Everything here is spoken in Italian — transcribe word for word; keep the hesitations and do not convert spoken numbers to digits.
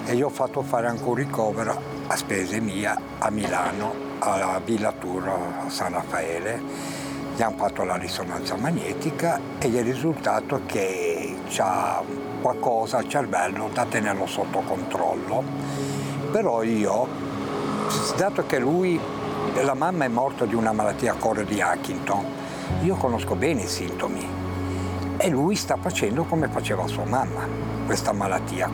e io ho fatto fare anche un ricovero a spese mie a Milano, alla Villa Tour a San Raffaele. Gli hanno fatto la risonanza magnetica e gli è risultato che c'ha qualcosa al cervello da tenerlo sotto controllo. Però io, dato che lui, la mamma è morta di una malattia a cuore di Huntington, io conosco bene i sintomi e lui sta facendo come faceva sua mamma, questa malattia.